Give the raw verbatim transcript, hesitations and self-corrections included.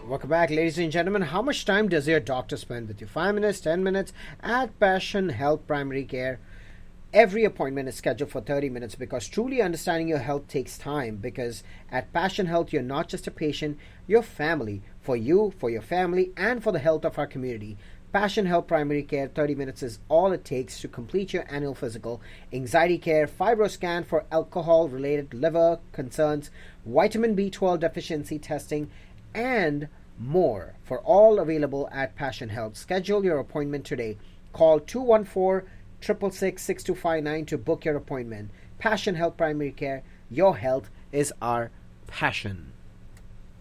Welcome back, ladies and gentlemen. How much time does your doctor spend with you? Five minutes, ten minutes at Passion Health Primary Care. Every appointment is scheduled for thirty minutes because truly understanding your health takes time. Because at Passion Health, you're not just a patient, you're family. For you, for your family, and for the health of our community. Passion Health Primary Care, thirty minutes is all it takes to complete your annual physical, anxiety care, fibroscan for alcohol-related liver concerns, vitamin B twelve deficiency testing, and more. For all available at Passion Health. Schedule your appointment today. Call two one four, six six six, six two five nine to book your appointment. Passion Health Primary Care. Your health is our passion.